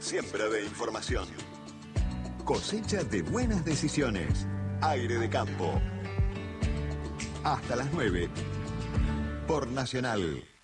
siempre de información. Cosecha de buenas decisiones. Aire de campo. Hasta las 9. Por Nacional.